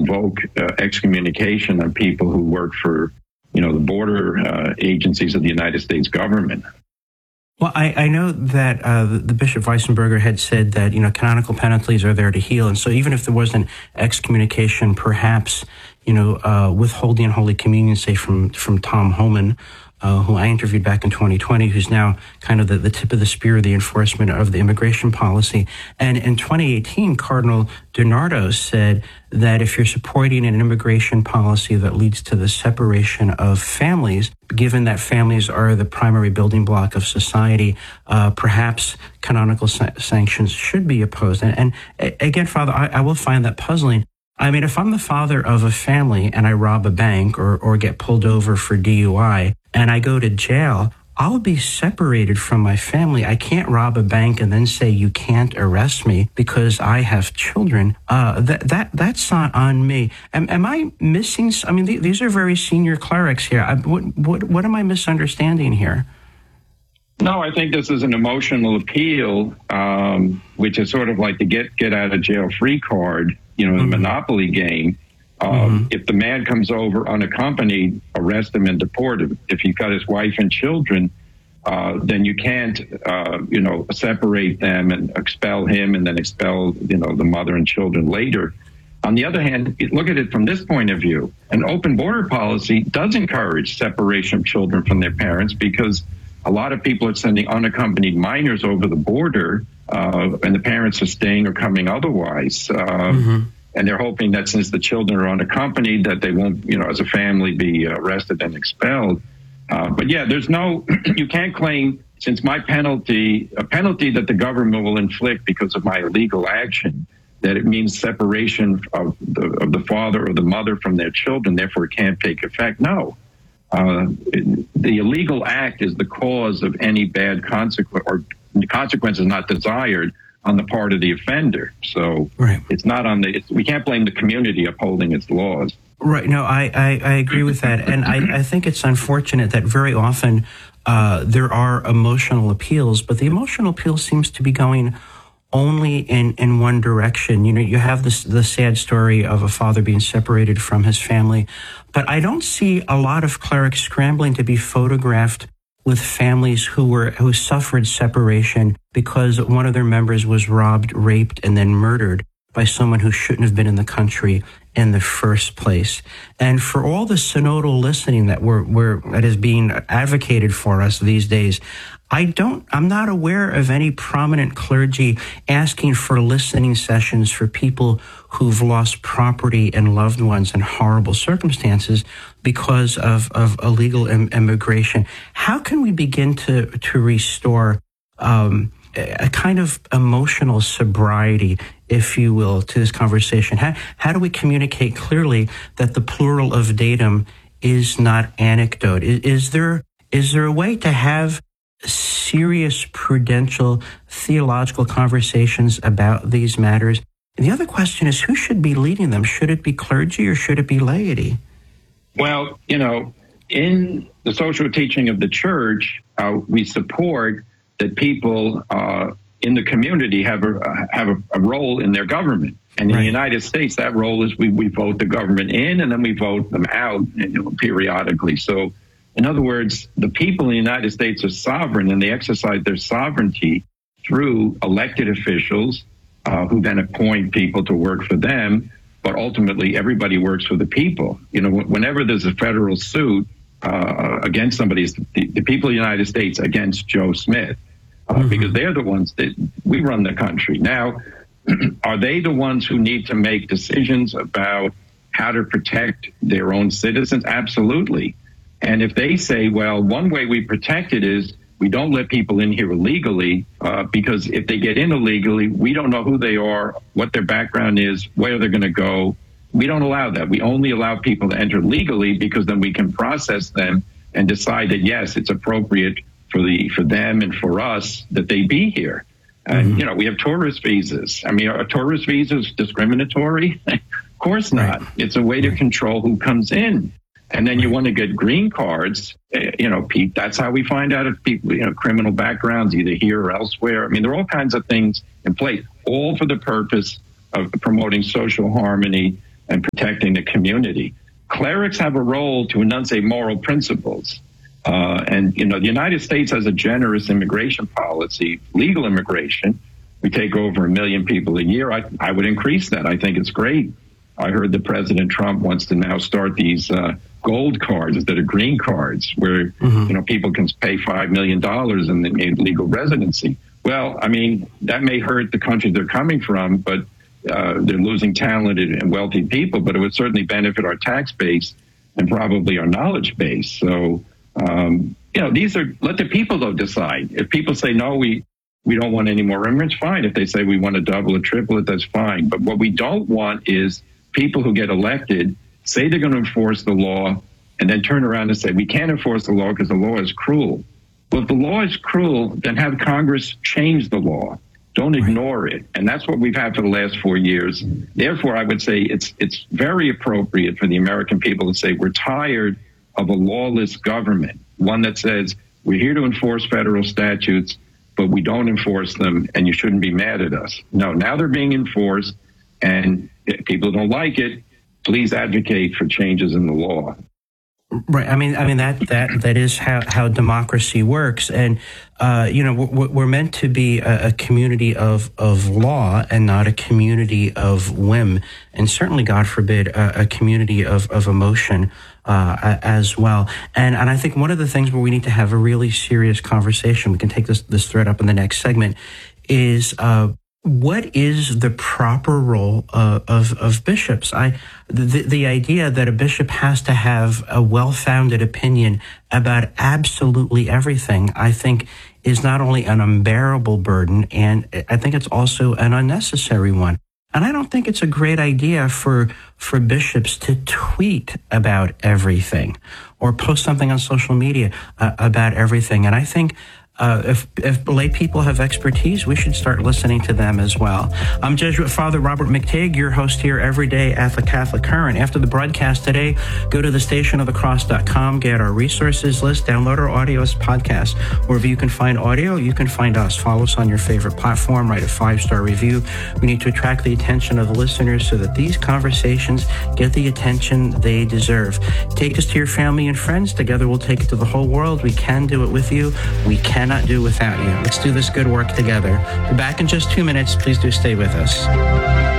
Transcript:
invoke excommunication on people who work for, the border agencies of the United States government. Well, I know that the Bishop Weissenberger had said that, canonical penalties are there to heal. And so even if there wasn't excommunication, perhaps, withholding Holy Communion, say from Tom Homan, who I interviewed back in 2020, who's now kind of the tip of the spear of the enforcement of the immigration policy. And in 2018, Cardinal DiNardo said that if you're supporting an immigration policy that leads to the separation of families, given that families are the primary building block of society, perhaps canonical sanctions should be opposed. And again, Father, I will find that puzzling. I mean, if I'm the father of a family and I rob a bank or get pulled over for DUI and I go to jail, I'll be separated from my family. I can't rob a bank and then say you can't arrest me because I have children. That's not on me. Am I missing? I mean, these are very senior clerics here. What am I misunderstanding here? No, I think this is an emotional appeal, which is sort of like the get out of jail free card, the Monopoly game. If the man comes over unaccompanied, arrest him and deport him. If he's got his wife and children, then you can't, separate them and expel him and then expel, the mother and children later. On the other hand, look at it from this point of view. An open border policy does encourage separation of children from their parents because a lot of people are sending unaccompanied minors over the border, and the parents are staying or coming otherwise. And they're hoping that since the children are unaccompanied, that they won't, as a family, be arrested and expelled. But yeah, you can't claim, since a penalty that the government will inflict because of my illegal action, that it means separation of the father or the mother from their children, therefore it can't take effect. No. The illegal act is the cause of any bad consequence, or the consequence is not desired on the part of the offender. So It's not we can't blame the community upholding its laws. Right. No, I agree with that. And I think it's unfortunate that very often there are emotional appeals, but the emotional appeal seems to be going only in one direction. You have the sad story of a father being separated from his family, but I don't see a lot of clerics scrambling to be photographed with families who suffered separation because one of their members was robbed, raped, and then murdered by someone who shouldn't have been in the country in the first place. And for all the synodal listening that is being advocated for us these days, I'm not aware of any prominent clergy asking for listening sessions for people who've lost property and loved ones in horrible circumstances because of illegal immigration. How can we begin to restore a kind of emotional sobriety, if you will, to this conversation? How do we communicate clearly that the plural of datum is not anecdote? Is there a way to have serious prudential theological conversations about these matters? And the other question is, who should be leading them? Should it be clergy or should it be laity? Well, in the social teaching of the church, we support that people in the community have a role in their government. And in the United States, that role is we vote the government in and then we vote them out periodically. So in other words, the people in the United States are sovereign, and they exercise their sovereignty through elected officials who then appoint people to work for them. But ultimately, everybody works for the people. Whenever there's a federal suit against somebody, the people of the United States against Joe Smith, because they're the ones that we run the country. Now, are they the ones who need to make decisions about how to protect their own citizens? Absolutely. And if they say, well, one way we protect it is we don't let people in here illegally, because if they get in illegally, we don't know who they are, what their background is, where they're going to go. We don't allow that. We only allow people to enter legally because then we can process them and decide that, yes, it's appropriate for them and for us that they be here. And, we have tourist visas. I mean, are tourist visas discriminatory? Of course not. It's a way to control who comes in. And then you want to get green cards, Pete, that's how we find out if people, criminal backgrounds, either here or elsewhere. I mean, there are all kinds of things in place, all for the purpose of promoting social harmony and protecting the community. Clerics have a role to enunciate moral principles. And, the United States has a generous immigration policy, legal immigration. We take over 1 million people a year. I would increase that. I think it's great. I heard that President Trump wants to now start these gold cards that are green cards where, people can pay $5 million and they need legal residency. Well, I mean, that may hurt the country they're coming from, but they're losing talented and wealthy people, but it would certainly benefit our tax base and probably our knowledge base. So, let the people, though, decide. If people say, no, we don't want any more immigrants, fine. If they say we want to double or triple it, that's fine. But what we don't want is people who get elected say they're going to enforce the law and then turn around and say, we can't enforce the law because the law is cruel. Well, if the law is cruel, then have Congress change the law. Don't ignore it. And that's what we've had for the last 4 years. Therefore, I would say it's very appropriate for the American people to say we're tired of a lawless government, one that says we're here to enforce federal statutes, but we don't enforce them, and you shouldn't be mad at us. No, now they're being enforced, and if people don't like it, please advocate for changes in the law. Right. I mean that is how democracy works, and we're meant to be a community of law and not a community of whim, and certainly, God forbid, a community of emotion as well. And I think one of the things where we need to have a really serious conversation, we can take this thread up in the next segment, is what is the proper role of bishops? The idea that a bishop has to have a well-founded opinion about absolutely everything, I think, is not only an unbearable burden, and I think it's also an unnecessary one. And I don't think it's a great idea for bishops to tweet about everything or post something on social media about everything. And I think if lay people have expertise, we should start listening to them as well. I'm Jesuit Father Robert McTighe, your host here every day at the Catholic Current. After the broadcast today, go to thestationofthecross.com, get our resources list, download our audio as podcast. Wherever you can find audio, you can find us. Follow us on your favorite platform, write a 5-star review. We need to attract the attention of the listeners so that these conversations get the attention they deserve. Take us to your family and friends. Together we'll take it to the whole world. We can do it with you. We cannot do without you. Let's do this good work together. We're back in just 2 minutes. Please do stay with us.